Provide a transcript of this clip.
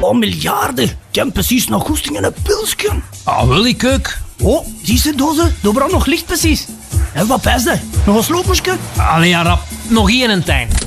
paar miljarden. Ik heb precies nog goesting in een pilsje. Ah, wil ik ook. Oh, zie je dozen? Daar brandt nog licht precies. En wat is dat? Nog een sloopmesje? Allee, ja, rap. Nog één en tijn.